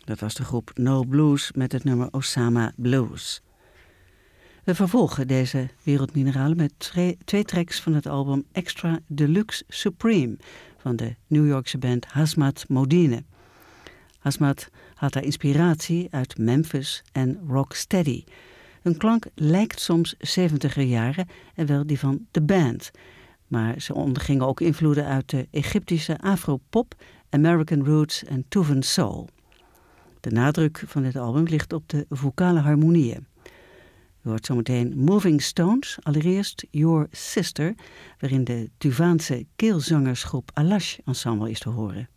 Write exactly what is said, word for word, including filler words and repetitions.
Dat was de groep No Blues met het nummer Osama Blues. We vervolgen deze wereldmineralen met tre- twee tracks van het album Extra Deluxe Supreme van de New Yorkse band Hazmat Modine. Hazmat had haar inspiratie uit Memphis en Rocksteady. Hun klank lijkt soms zeventiger jaren en wel die van The Band. Maar ze ondergingen ook invloeden uit de Egyptische afropop, American Roots en Tuvan Soul. De nadruk van dit album ligt op de vocale harmonieën. U hoort zometeen Moving Stones, allereerst Your Sister, waarin de Tuvaanse keelzangersgroep Alash Ensemble is te horen.